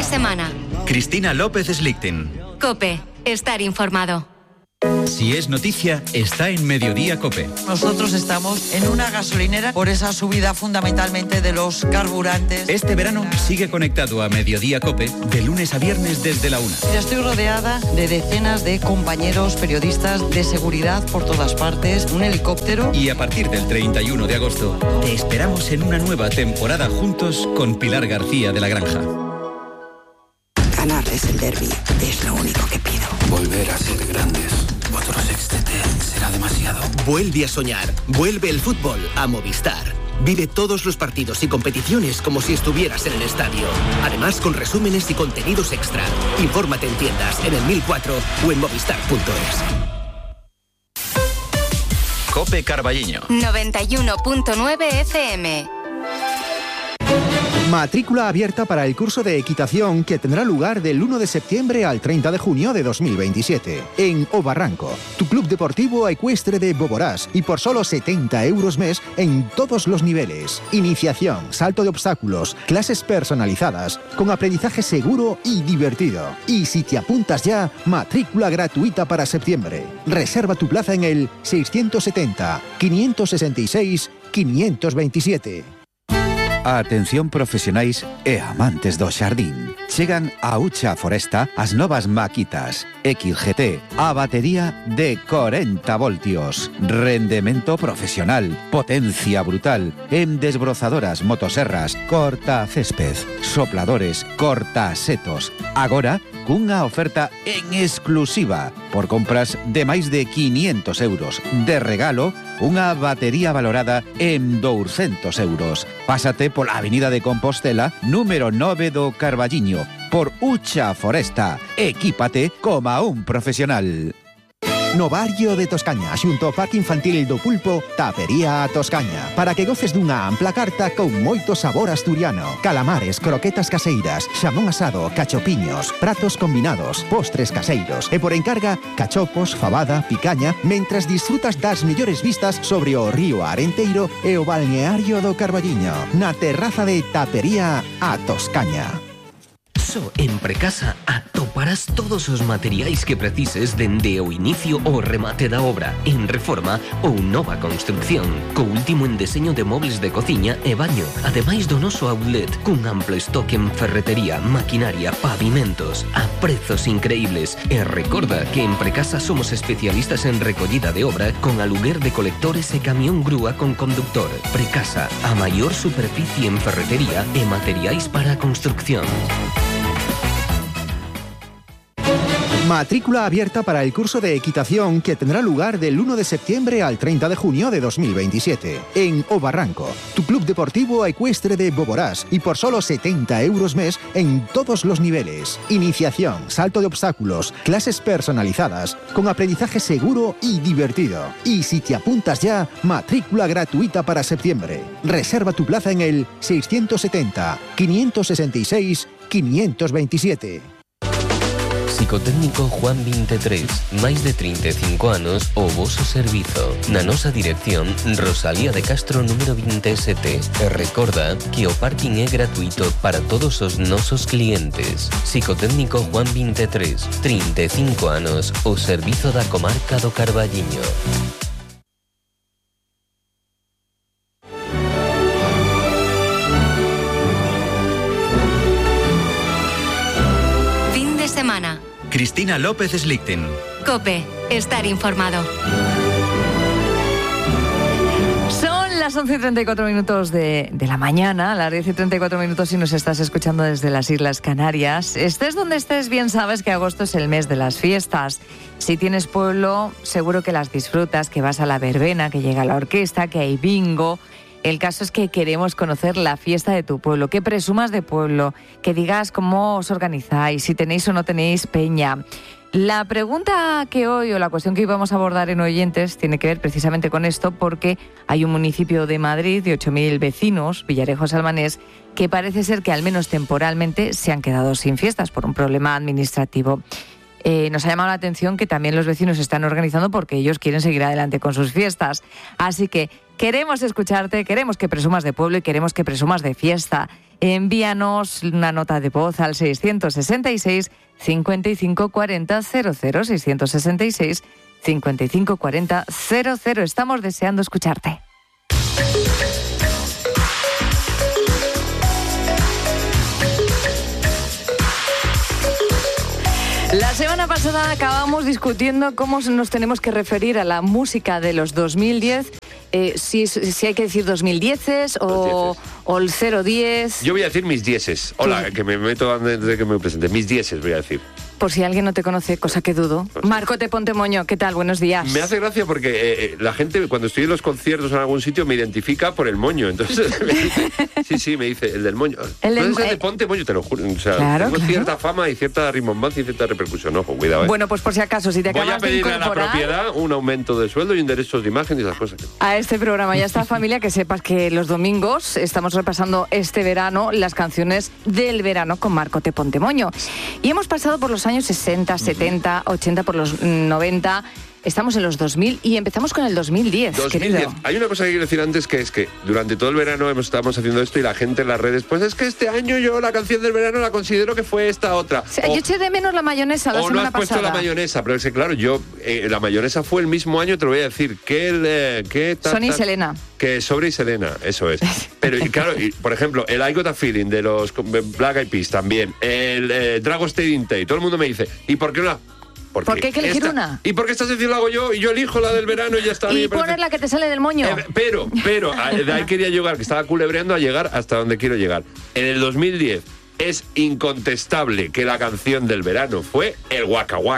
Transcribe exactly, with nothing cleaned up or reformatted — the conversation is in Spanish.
semana. Cristina López Slichting. COPE. Estar informado. Si es noticia, está en Mediodía COPE. Nosotros estamos en una gasolinera por esa subida fundamentalmente de los carburantes. Este verano sigue conectado a Mediodía COPE de lunes a viernes desde la una. Ya estoy rodeada de decenas de compañeros periodistas de seguridad por todas partes, un helicóptero. Y a partir del treinta y uno de agosto te esperamos en una nueva temporada juntos con Pilar García de la Granja. Ganarles el derbi es lo único que pido. Volver a ser grandes. Otro sextete será demasiado. Vuelve a soñar. Vuelve el fútbol a Movistar. Vive todos los partidos y competiciones como si estuvieras en el estadio. Además, con resúmenes y contenidos extra. Infórmate en tiendas, en el mil cuatro o en movistar punto es. COPE Carballiño. noventa y uno punto nueve F M. Matrícula abierta para el curso de equitación que tendrá lugar del uno de septiembre al treinta de junio de dos mil veintisiete en O Barranco, tu club deportivo ecuestre de Boborás, y por solo setenta euros mes en todos los niveles. Iniciación, salto de obstáculos, clases personalizadas, con aprendizaje seguro y divertido. Y si te apuntas ya, matrícula gratuita para septiembre. Reserva tu plaza en el seiscientos setenta, quinientos sesenta y seis, quinientos veintisiete. Atención profesionais e amantes do xardín. Chegan a Ucha Foresta as novas maquitas X G T, a batería de cuarenta voltios, rendemento profesional, potencia brutal, en desbrozadoras, motoserras, corta césped, sopladores, corta setos. Agora, cunha oferta en exclusiva por compras de máis de quinientos euros. De regalo, unha batería valorada en douscentos euros. Pásate pola Avenida de Compostela, número nove do Carballiño, por Ucha Foresta. Equípate como un profesional. No barrio de Toscaña, xunto ao Parque Infantil do Pulpo, Tapería a Toscaña, para que goces dunha ampla carta con moito sabor asturiano. Calamares, croquetas caseiras, xamón asado, cachopiños, pratos combinados, postres caseiros e por encarga, cachopos, fabada, picaña, mentras disfrutas das mellores vistas sobre o río Arenteiro e o balneario do Carballiño, na terraza de Tapería a Toscaña. Só en Precasa atoparás todos os materiais que precises dende o inicio ao remate da obra, en reforma ou nova construcción, co último en deseño de mobles de cociña e baño, ademais do noso outlet, cun amplo stock en ferretería, maquinaria, pavimentos, a prezos increíbles. E recorda que en Precasa somos especialistas en recollida de obra con aluguer de colectores e camión grúa con conductor. Precasa, a maior superficie en ferretería e materiais para a construcción. Matrícula abierta para el curso de equitación que tendrá lugar del uno de septiembre al treinta de junio de dos mil veintisiete en O Barranco, tu club deportivo ecuestre de Boborás, y por solo setenta euros mes en todos los niveles. Iniciación, salto de obstáculos, clases personalizadas, con aprendizaje seguro y divertido. Y si te apuntas ya, matrícula gratuita para septiembre. Reserva tu plaza en el seiscientos setenta, quinientos sesenta y seis, quinientos veintisiete. Psicotécnico Juan veintitrés, máis de trinta e cinco anos o voso servizo. Na nosa dirección, Rosalía de Castro número veintisiete. E recorda que o parking é gratuito para todos os nosos clientes. Psicotécnico Juan veintitrés, trinta e cinco anos, o servizo da comarca do Carballiño. Fin de semana. Cristina López Slichting. COPE. Estar informado. Son las once y treinta y cuatro minutos de, de la mañana, las diez y treinta y cuatro minutos si nos estás escuchando desde las Islas Canarias. Estés donde estés, bien sabes que agosto es el mes de las fiestas. Si tienes pueblo, seguro que las disfrutas, que vas a la verbena, que llega la orquesta, que hay bingo. El caso es que queremos conocer la fiesta de tu pueblo, que presumas de pueblo, que digas cómo os organizáis, si tenéis o no tenéis peña. La pregunta que hoy, o la cuestión que hoy vamos a abordar en Oyentes, tiene que ver precisamente con esto, porque hay un municipio de Madrid de ocho mil vecinos, Villarejo Salmanés, que parece ser que al menos temporalmente se han quedado sin fiestas por un problema administrativo. Eh, nos ha llamado la atención que también los vecinos se están organizando porque ellos quieren seguir adelante con sus fiestas. Así que Queremos escucharte, queremos que presumas de pueblo y queremos que presumas de fiesta. Envíanos una nota de voz al seiscientos sesenta y seis, cincuenta y cinco cuarenta, cero cero, seiscientos sesenta y seis, cincuenta y cinco cuarenta, cero cero. Estamos deseando escucharte. La semana pasada acabamos discutiendo cómo nos tenemos que referir a la música de los dos mil diez, eh, si, si hay que decir dos mil dieces o, o el cero diez. Yo voy a decir mis dieces. Hola, ¿Qué? que me meto antes de que me presente. Mis dieces voy a decir. Por si alguien no te conoce, cosa que dudo. Pues Marco Te Ponte Moño, ¿qué tal? Buenos días. Me hace gracia porque eh, la gente, cuando estoy en los conciertos en algún sitio, me identifica por el moño. Entonces me dice, sí, sí, me dice, el del moño. El del Entonces, el de Ponte Moño, te lo juro. O sea, claro, tengo claro. cierta fama y cierta rimbombancia y cierta repercusión. Ojo, cuidado, ¿eh? Bueno, pues por si acaso, si te acabas Voy a pedirle de incorporar a la propiedad un aumento de sueldo y un derecho de imagen y esas cosas. A este programa. Ya está, familia, que sepas que los domingos estamos repasando este verano las canciones del verano con Marco Te Ponte Moño. Y hemos pasado por los años sesenta, setenta, ochenta, por los noventa, estamos en los dos mil y empezamos con el dos mil diez. dos mil diez. Querido. Hay una cosa que quiero decir antes, que es que durante todo el verano hemos estamos haciendo esto y la gente en las redes, pues es que este año yo la canción del verano la considero que fue esta otra. O sea, o, yo eché de menos la mayonesa la o semana no has puesto pasada. la mayonesa, pero es que claro, yo eh, la mayonesa fue el mismo año, te lo voy a decir, que el eh, que ta, Sonia y ta, Selena. Que Sobre y Selena, eso es. Pero y claro, y, por ejemplo, el I Got a Feeling de los Black Eyed Peas también, el eh, Dragon State in Tay, todo el mundo me dice, ¿y por qué no la Porque ¿Por qué hay que elegir esta, una? ¿Y por qué esta sección la hago yo? Y yo elijo la del verano y ya está. Y poner la que te sale del moño. Eh, pero, pero, de ahí quería llegar, que estaba culebreando a llegar hasta donde quiero llegar. En el dos mil diez es incontestable que la canción del verano fue el Waka Waka.